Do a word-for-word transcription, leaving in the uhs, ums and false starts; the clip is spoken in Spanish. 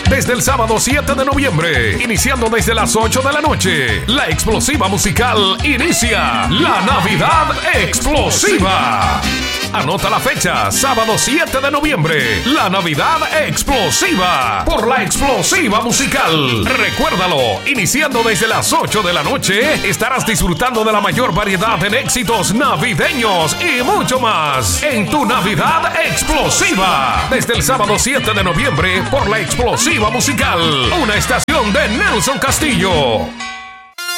desde el sábado siete de noviembre, iniciando desde las ocho de la noche. La explosiva musical inicia. La Navidad Explosiva. Anota la fecha, sábado siete de noviembre, la Navidad Explosiva, por la explosiva musical. Recuérdalo, iniciando desde las ocho de la noche, estarás disfrutando de la mayor variedad en éxitos navideños y mucho más en tu Navidad Explosiva. Desde el sábado siete de noviembre, por la explosiva musical, una estación de Nelson Castillo.